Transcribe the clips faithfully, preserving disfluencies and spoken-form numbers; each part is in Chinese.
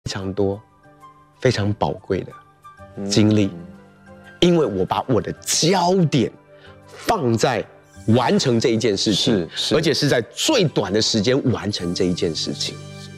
非常多、非常宝贵的经历，因为我把我的焦点放在完成这一件事情， 是是， 而且是在最短的时间完成这一件事情。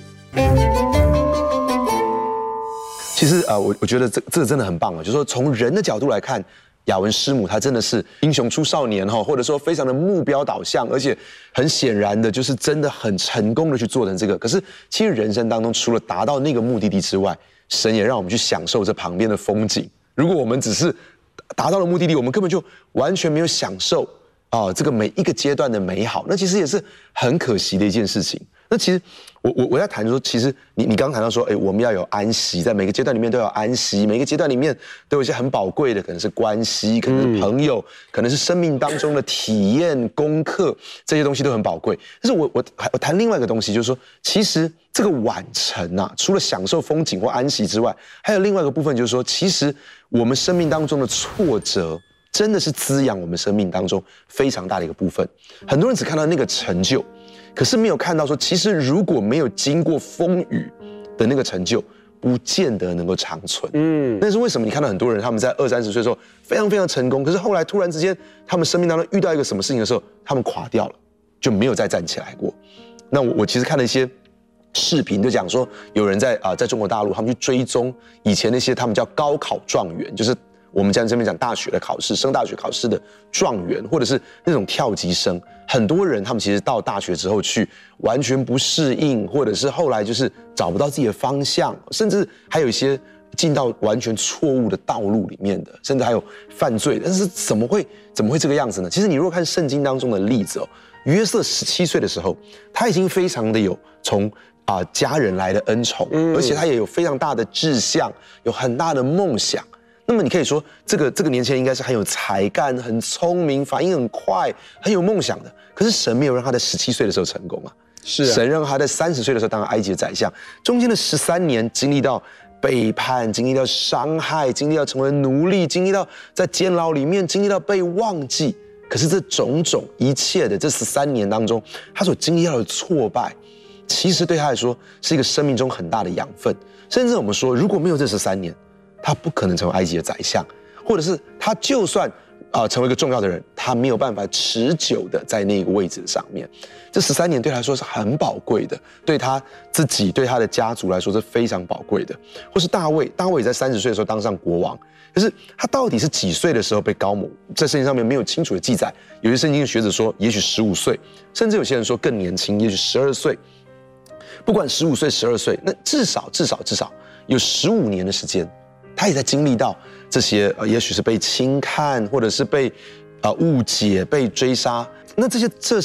其实呃，我我觉得这这个真的很棒啊，就是说从人的角度来看，雅文师母她真的是英雄出少年哈，或者说非常的目标导向，而且很显然的就是真的很成功的去做成这个。可是其实人生当中除了达到那个目的地之外，神也让我们去享受这旁边的风景。如果我们只是达到了目的地，我们根本就完全没有享受啊、呃、这个每一个阶段的美好，那其实也是很可惜的一件事情。那其实我我我在谈说，其实你你刚刚谈到说，哎，我们要有安息，在每个阶段里面都要安息，每个阶段里面都有一些很宝贵的，可能是关系，可能是朋友，嗯、可能是生命当中的体验、功课，这些东西都很宝贵。但是我我我谈另外一个东西，就是说，其实这个晚程啊，除了享受风景或安息之外，还有另外一个部分，就是说，其实我们生命当中的挫折，真的是滋养我们生命当中非常大的一个部分。很多人只看到那个成就。可是没有看到说，其实如果没有经过风雨的那个成就，不见得能够长存。嗯，那是为什么？你看到很多人他们在二三十岁的时候非常非常成功，可是后来突然之间，他们生命当中遇到一个什么事情的时候，他们垮掉了，就没有再站起来过。那我我其实看了一些视频，就讲说有人在啊、呃、在中国大陆，他们去追踪以前那些他们叫高考状元，就是。我们讲这边讲大学的考试，升大学考试的状元，或者是那种跳级生，很多人他们其实到大学之后去完全不适应，或者是后来就是找不到自己的方向，甚至还有一些进到完全错误的道路里面的，甚至还有犯罪。但是怎么会怎么会这个样子呢？其实你如果看圣经当中的例子哦，约瑟十七岁的时候，他已经非常的有从啊、呃、家人来的恩宠，而且他也有非常大的志向，有很大的梦想。那么你可以说，这个这个年轻人应该是很有才干、很聪明、反应很快、很有梦想的。可是神没有让他在十七岁的时候成功啊， 是啊， 神让他在三十岁的时候当埃及的宰相，中间的十三年经历到背叛，经历到伤害，经历到成为奴隶，经历到在监牢里面，经历到被忘记。可是这种种一切的这十三年当中，他所经历到的挫败，其实对他来说是一个生命中很大的养分。甚至我们说，如果没有这十三年，他不可能成为埃及的宰相，或者是他就算啊、呃、成为一个重要的人，他没有办法持久的在那个位置上面。这十三年对他来说是很宝贵的，对他自己、对他的家族来说是非常宝贵的。或是大卫，大卫也在三十岁的时候当上国王，可是他到底是几岁的时候被高抹，在圣经上面没有清楚的记载。有些圣经的学者说，也许十五岁，甚至有些人说更年轻，也许十二岁。不管十五岁、十二岁，那至少至少至少有十五年的时间。他也在经历到这些，呃，也许是被轻看，或者是被，呃，误解、被追杀。那这些这